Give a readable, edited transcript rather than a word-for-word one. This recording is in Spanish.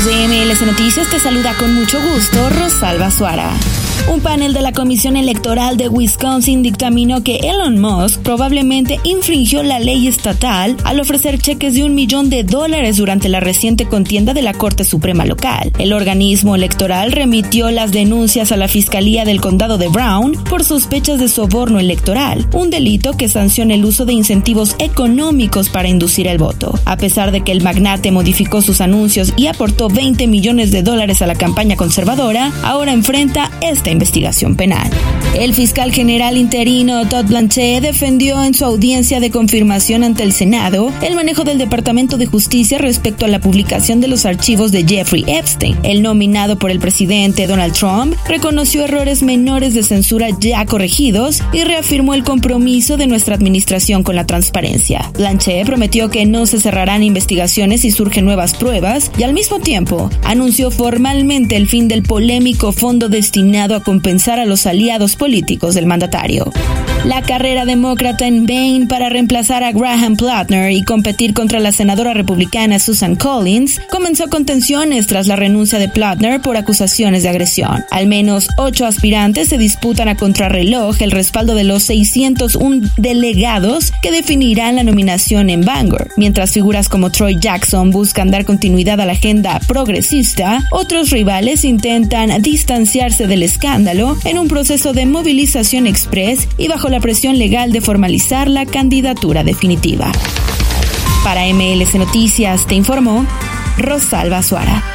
Amigos de MLS Noticias, te saluda con mucho gusto Rosalba Suara. Un panel de la Comisión Electoral de Wisconsin dictaminó que Elon Musk probablemente infringió la ley estatal al ofrecer cheques de $1 millón durante la reciente contienda de la Corte Suprema local. El organismo electoral remitió las denuncias a la Fiscalía del Condado de Brown por sospechas de soborno electoral, un delito que sanciona el uso de incentivos económicos para inducir el voto. A pesar de que el magnate modificó sus anuncios y aportó $20 millones a la campaña conservadora, ahora enfrenta esta investigación penal. El fiscal general interino Todd Blanche defendió en su audiencia de confirmación ante el Senado el manejo del Departamento de Justicia respecto a la publicación de los archivos de Jeffrey Epstein. El nominado por el presidente Donald Trump reconoció errores menores de censura ya corregidos y reafirmó el compromiso de nuestra administración con la transparencia. Blanche prometió que no se cerrarán investigaciones si surgen nuevas pruebas y al mismo tiempo anunció formalmente el fin del polémico fondo destinado a compensar a los aliados políticos del mandatario. La carrera demócrata en Maine para reemplazar a Graham Plattner y competir contra la senadora republicana Susan Collins comenzó con tensiones tras la renuncia de Plattner por acusaciones de agresión. Al menos 8 aspirantes se disputan a contrarreloj el respaldo de los 601 delegados que definirán la nominación en Bangor. Mientras figuras como Troy Jackson buscan dar continuidad a la agenda progresista, otros rivales intentan distanciarse del escándalo en un proceso de movilización express y bajo la presión legal de formalizar la candidatura definitiva. Para MLS Noticias te informó Rosalba Suara.